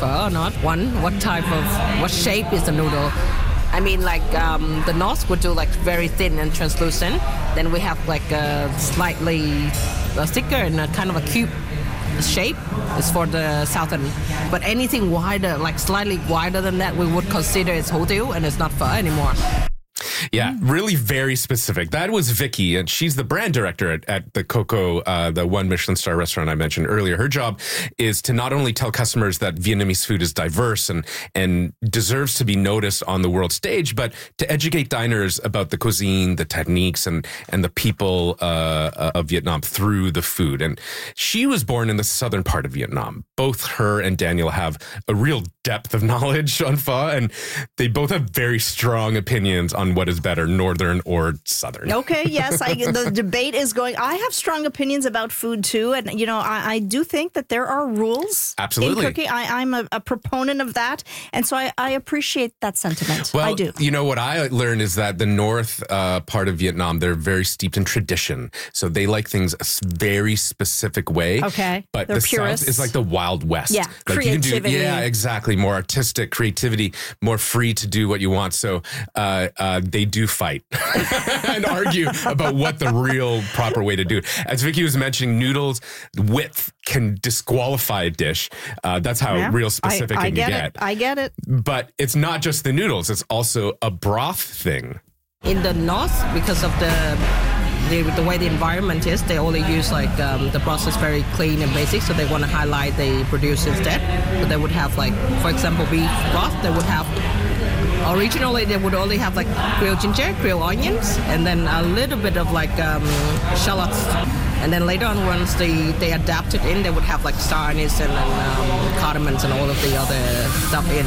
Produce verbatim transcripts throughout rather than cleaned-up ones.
pho or not. One, what type of, what shape is the noodle? I mean, like um, the North would do like very thin and translucent. Then we have like a slightly uh, thicker and a kind of a cube shape is for the Southern. But anything wider, like slightly wider than that, we would consider it's hủ tiếu and it's not pho anymore. Yeah, really very specific. That was Vicky, and she's the brand director at, at the Coco, uh, the one Michelin star restaurant I mentioned earlier. Her job is to not only tell customers that Vietnamese food is diverse and, and deserves to be noticed on the world stage, but to educate diners about the cuisine, the techniques, and, and the people uh, of Vietnam through the food. And she was born in the southern part of Vietnam. Both her and Daniel have a real depth of knowledge on pho, and they both have very strong opinions on what is better, northern or southern. Okay, yes, I, the debate is going. I have strong opinions about food too, and you know, I, I do think that there are rules Absolutely. in cooking. I, I'm a, a proponent of that, and so I, I appreciate that sentiment. Well, I do. You know, what I learned is that the north uh, part of Vietnam, they're very steeped in tradition, so they like things a very specific way. Okay, but they're the purists. south is like the Wild West. Yeah, like creativity. You can do, yeah, exactly. More artistic creativity, more free to do what you want. So uh, uh, they do fight and argue about what the real proper way to do it. As Vicky was mentioning, noodles width can disqualify a dish. Uh, that's how Yeah, real specific I, I it can get get. it. I get it. But it's not just the noodles; it's also a broth thing. In the North, because of the the, the way the environment is, they only use like um, the broth is very clean and basic, so they want to highlight they produce instead. But they would have like, for example, beef broth. They would have originally they would only have like grilled ginger, grilled onions, and then a little bit of like um, shallots. And then later on, once they, they adapted in, they would have like star anise and then um, cardamoms and all of the other stuff in.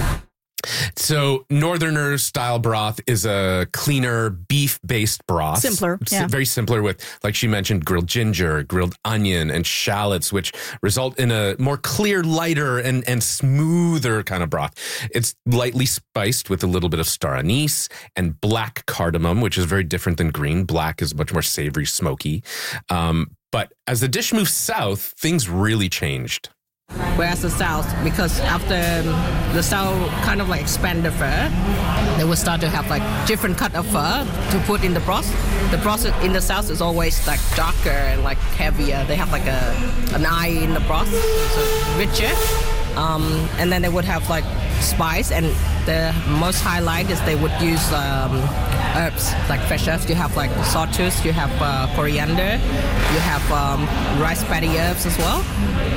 So Northerner style broth is a cleaner beef-based broth. Simpler, S- yeah. Very simpler with, like she mentioned, grilled ginger, grilled onion, and shallots, which result in a more clear, lighter, and, and smoother kind of broth. It's lightly spiced with a little bit of star anise and black cardamom, which is very different than green. Black is much more savory, smoky. Um, but as the dish moves south, things really changed. Whereas the South, because after the South kind of like expand the pho, they will start to have like different cut of pho to put in the broth. The broth in the South is always like darker and like heavier. They have like a an eye in the broth, so richer. Um, and then they would have like spice, and the most highlight is they would use um, herbs, like fresh herbs. You have like sawtooth, you have uh, coriander, you have um, rice paddy herbs as well,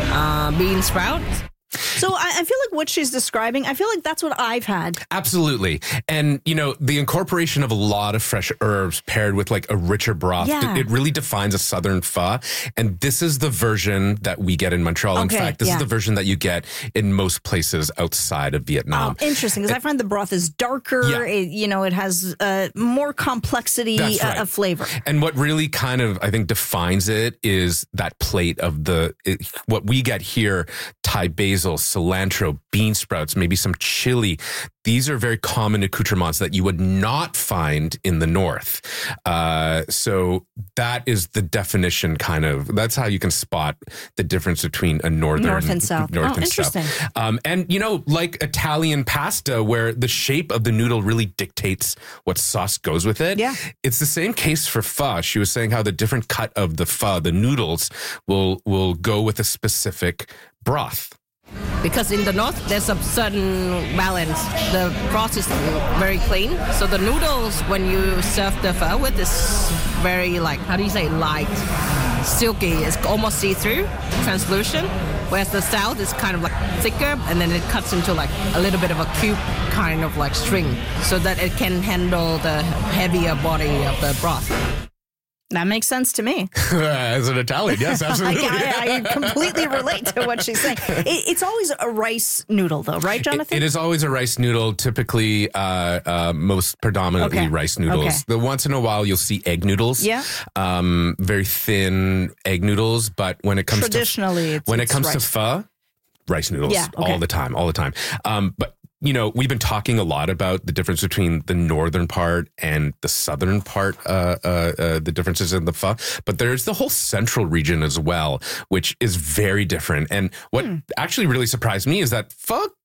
uh, bean sprouts. So I, I feel like what she's describing, I feel like that's what I've had. Absolutely. And, you know, the incorporation of a lot of fresh herbs paired with like a richer broth, Yeah. it, it really defines a southern pho. And this is the version that we get in Montreal. Okay, in fact, this yeah. is the version that you get in most places outside of Vietnam. Oh, interesting, because I find the broth is darker. Yeah. It, you know, it has uh, more complexity That's uh, right. of flavor. And what really kind of, I think, defines it is that plate of the, it, what we get here, Thai basil, cilantro, bean sprouts, maybe some chili. These are very common accoutrements that you would not find in the North. Uh, so that is the definition kind of, that's how you can spot the difference between a northern North and south. North Oh, and interesting. south. Um, and, you know, like Italian pasta, where the shape of the noodle really dictates what sauce goes with it. Yeah. It's the same case for pho. She was saying how the different cut of the pho, the noodles, will will go with a specific broth. Because in the North, there's a certain balance. The broth is very clean. So the noodles, when you serve the pho with, is very like, how do you say, light, silky. It's almost see-through, translucent. Whereas the South is kind of like thicker, and then it cuts into like a little bit of a cube kind of like string, so that it can handle the heavier body of the broth. That makes sense to me. As an Italian, yes, absolutely. I, I completely relate to what she's saying. It, it's always a rice noodle, though, right, Jonathan? It, it is always a rice noodle, typically uh, uh, most predominantly Okay. rice noodles. Okay. The once in a while you'll see egg noodles. Yeah. Um, very thin egg noodles, but when it comes Traditionally, to it's- when it's it comes rice. to pho, rice noodles Yeah, okay. all the time, all the time. Um, but you know, we've been talking a lot about the difference between the northern part and the southern part, uh, uh, uh, the differences in the pho. But there's the whole central region as well, which is very different. And what Hmm. actually really surprised me is that pho